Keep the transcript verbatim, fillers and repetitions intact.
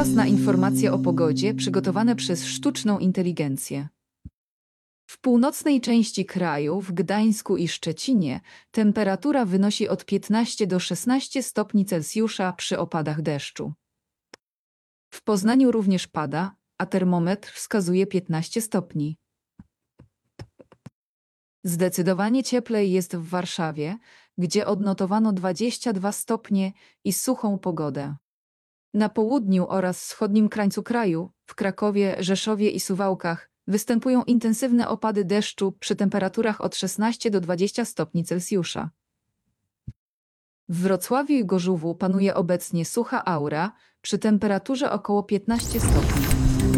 Czas na informacje o pogodzie przygotowane przez sztuczną inteligencję. W północnej części kraju, w Gdańsku i Szczecinie, temperatura wynosi od piętnastu do szesnastu stopni Celsjusza przy opadach deszczu. W Poznaniu również pada, a termometr wskazuje piętnaście stopni. Zdecydowanie cieplej jest w Warszawie, gdzie odnotowano dwadzieścia dwa stopnie i suchą pogodę. Na południu oraz wschodnim krańcu kraju, w Krakowie, Rzeszowie i Suwałkach, występują intensywne opady deszczu przy temperaturach od szesnastu do dwudziestu stopni Celsjusza. W Wrocławiu i Gorzowu panuje obecnie sucha aura przy temperaturze około piętnastu stopni.